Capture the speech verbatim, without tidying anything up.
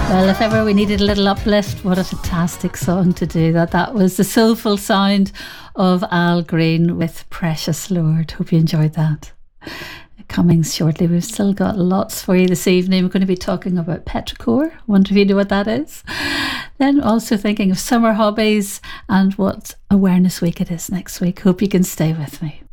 Well, if ever we needed a little uplift, what a fantastic song to do that. That was the soulful sound of Al Green with Precious Lord. Hope you enjoyed that. Coming shortly, we've still got lots for you this evening. We're going to be talking about petrichor. Wonder if you know what that is. Then also thinking of summer hobbies and what Awareness Week it is next week. Hope you can stay with me.